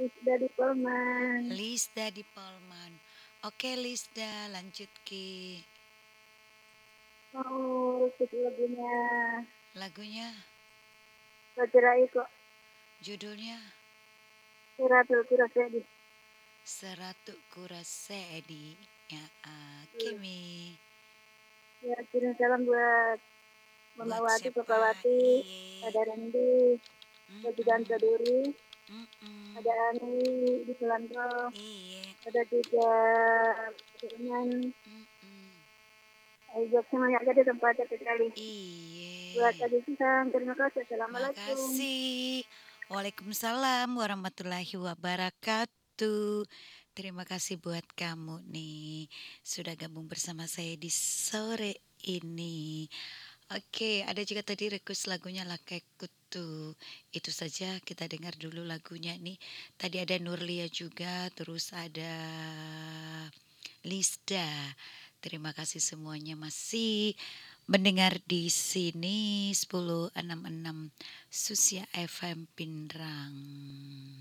Sudah di Polman. Lisda di Polman. Oke Lisda, lanjut Ki. Mau request lagunya Lagunya, Roger kok. judulnya Siratul Kurasedi. Seratu Kurasedi. Ya, Kimi. Ya, kirim salam buat Mama Buat Wati, Papa siapa? Wati, Iye. ada Randy, ada Ganta Mm-mm. Duri, Mm-mm. ada Ani di Selantro, Iye. ada juga Firman, Mm-mm. Aijak semuanya aja di tempat sekali. Buat Iye. tadi Susang, terima kasih. Assalamualaikum. Makasih. Waalaikumsalam warahmatullahi wabarakatuh. Terima kasih buat kamu nih sudah gabung bersama saya di sore ini. Oke, ada juga tadi request lagunya Lakai Kutu. Itu saja kita dengar dulu lagunya nih. Tadi ada Nurlia juga, terus ada Lisda. Terima kasih semuanya masih mendengar di sini 1066 Susia FM Pinrang.